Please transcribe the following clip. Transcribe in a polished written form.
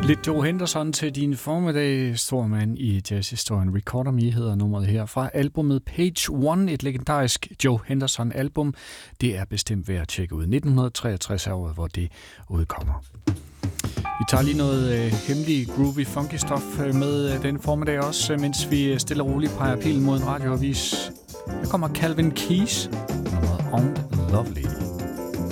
Lidt Joe Henderson til din formiddag, stor mand i jazzhistorien. Recorder Me hedder nummeret her fra albumet Page One, et legendarisk Joe Henderson-album. Det er bestemt værd at tjekke ud. 1963 er året, hvor det udkommer. Vi tager lige noget hemmelig, groovy, funky stof med den formiddag også, mens vi stille og roligt peger pilen mod en radioavis. Her kommer Calvin Keys, nummeret On Lovely.